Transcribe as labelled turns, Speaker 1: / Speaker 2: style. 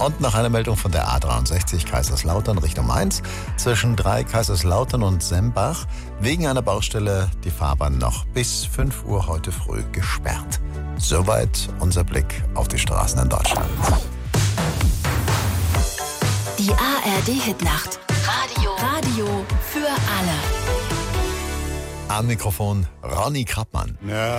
Speaker 1: Und noch eine Meldung von der A63 Kaiserslautern Richtung Mainz. Zwischen 3 Kaiserslautern und Sembach wegen einer Baustelle die Fahrbahn noch bis 5 Uhr heute früh gesperrt. Soweit unser Blick auf die Straßen in Deutschland.
Speaker 2: Die ARD-Hitnacht. Radio für alle.
Speaker 1: Am Mikrofon Ronny Krappmann.
Speaker 3: Ja.